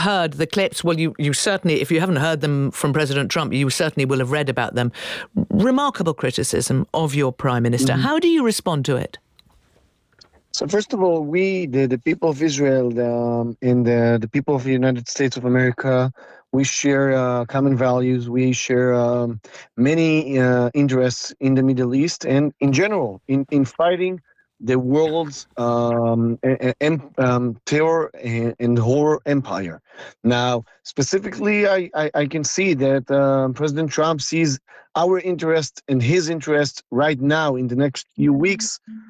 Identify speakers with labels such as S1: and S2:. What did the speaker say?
S1: heard the clips. Well, you certainly, if you haven't heard them from President Trump, you certainly will have read about them. Remarkable criticism of your Prime Minister. How do you respond to it?
S2: So first of all, we, the people of Israel and the people of the United States of America, we share common values. We share many interests in the Middle East and in general in fighting the world's terror and horror empire. Now, specifically, I can see that President Trump sees our interest and his interest right now in the next few weeks